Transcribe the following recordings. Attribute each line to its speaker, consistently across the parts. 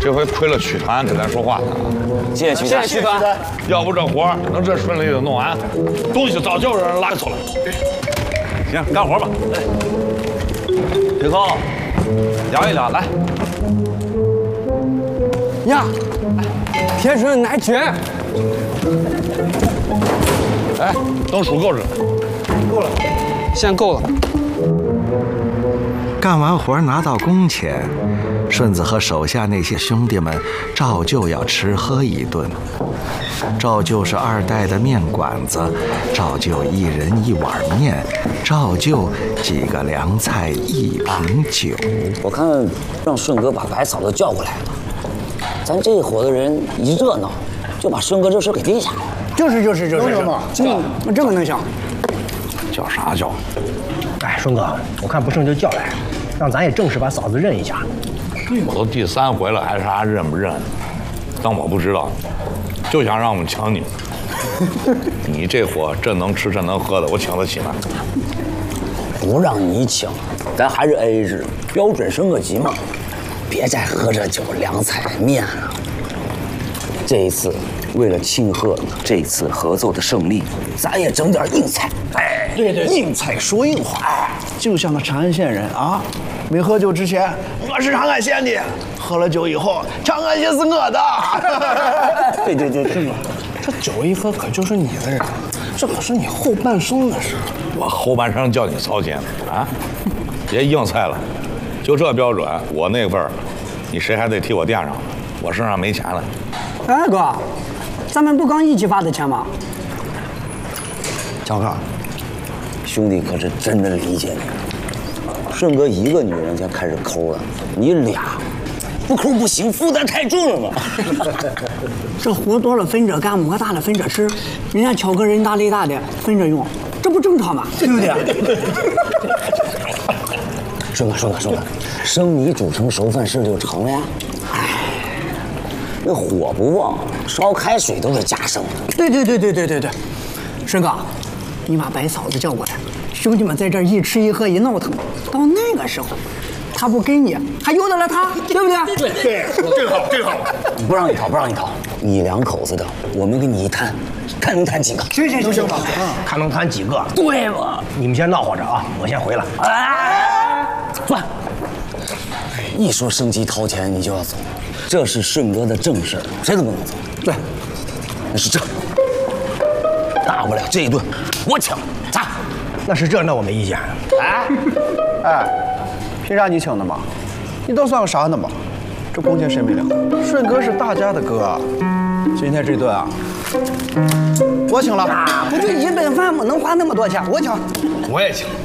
Speaker 1: 这回亏了曲团跟咱说话呢。
Speaker 2: 谢谢曲团，
Speaker 1: 要不这活能这顺利的弄完，东西早就让人拉走了。行，干活吧。铁哥，聊一聊，来。
Speaker 3: 呀，天顺奶卷。
Speaker 1: 哎，等数够着。
Speaker 3: 够了，现在够了。
Speaker 4: 干完活拿到工钱，顺子和手下那些兄弟们照旧要吃喝一顿。照旧是2代的面馆子，照旧1人1碗面，照旧几个凉菜1瓶酒。
Speaker 2: 我看让顺哥把白嫂子叫过来了，咱这一伙的人一热闹，就把顺哥这事给定下来了。
Speaker 3: 就是，这么能想？
Speaker 1: 叫啥叫？
Speaker 5: 哎，顺哥，我看不胜就叫来，让咱也正式把嫂子认一下。
Speaker 1: 我都第3回了，还啥认不认？当我不知道，就想让我们请你。你这货这能吃这能喝的，我请得起吗？
Speaker 2: 不让你请，咱还是 AA 制，标准升个级嘛。别再喝这酒凉菜面了。这一次为了庆贺这次合奏的胜利，咱也整点硬菜。哎，
Speaker 6: 对，硬菜说硬话。哎，就像那长安县人啊，没喝酒之前我是长安县的，喝了酒以后长安县是我的。
Speaker 2: 对，
Speaker 3: 是吧？这酒一喝可就是你的人，这可是你后半生的事。
Speaker 1: 我后半生叫你操心啊！别硬菜了，就这标准，我那份儿，你谁还得替我垫上？我身上没钱了。
Speaker 3: 哎哥，咱们不刚一起发的钱吗？
Speaker 2: 小哥，兄弟可是真的理解你。顺哥一个女人就开始抠了，你俩不抠不行，负担太重了嘛。
Speaker 3: 这活多了分着干，馍大了分着吃，人家巧哥人大力大的分着用，这不正常吗？对不对？
Speaker 2: 顺哥，生米煮成熟饭事就成了呀。哎，那火不旺，烧开水都得加生。
Speaker 3: 对，顺哥，你把白嫂子叫过来，兄弟们在这儿一吃一喝一闹腾，到那个时候，他不给你，还由得了他，对不对？
Speaker 6: 对，正好。
Speaker 2: 不让你逃，你2口子的，我们给你一摊，看能摊几个？
Speaker 3: 行，
Speaker 5: 看能谈几个？
Speaker 2: 对了，
Speaker 5: 你们先闹活着啊，我先回了。
Speaker 2: 算，一说升级掏钱你就要走，这是顺哥的正事，谁都不能走。对，那是这，大不了这一顿我请，咋？
Speaker 5: 那是这，那我没意见。
Speaker 6: 哎，凭啥你请的嘛？你都算个啥呢嘛？这工钱谁没领？顺哥是大家的哥，今天这顿啊，我请了。
Speaker 3: 不就一顿饭吗？能花那么多钱？我请。
Speaker 1: 我也请。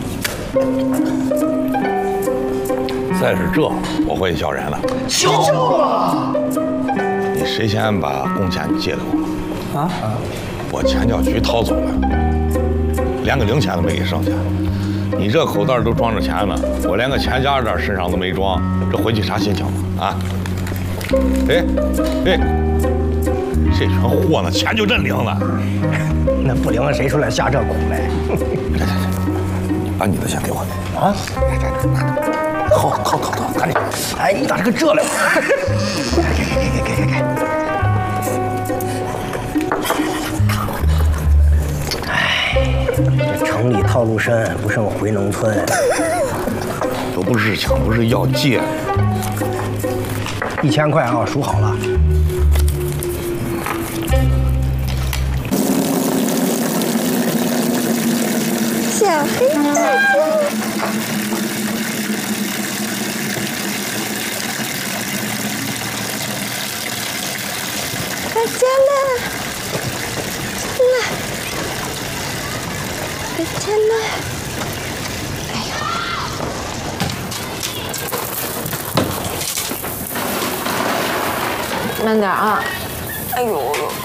Speaker 1: 再是这，我会叫人了。
Speaker 3: 求啊！
Speaker 1: 你谁先把工钱借给我？
Speaker 3: 啊？
Speaker 1: 我钱叫局掏走了，连个零钱都没给剩下。你这口袋都装着钱呢，我连个钱夹这身上都没装，这回去啥心情啊？哎，这群货呢，钱就真灵了。
Speaker 5: 那不灵了，谁出来下这苦来？
Speaker 1: 这，你把你的钱给我
Speaker 5: 啊！
Speaker 1: 掏，赶紧！
Speaker 5: 哎，你咋这个这来？给！哎，这城里套路深，不胜回农村。
Speaker 1: 都不是抢，不是要借。
Speaker 5: 1000块啊，数好了。
Speaker 7: 小黑大哥，回家了，回家了。哎呦！
Speaker 8: 慢点啊！哎呦呦！